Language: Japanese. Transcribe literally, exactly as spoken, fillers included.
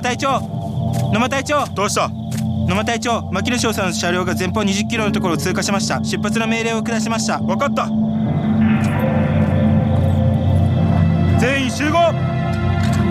隊長、野間隊長。 どうした？ 野間隊長、牧野翔さんの車両が前方にじゅっキロのところを通過しました。出発の命令を下しました。 分かった。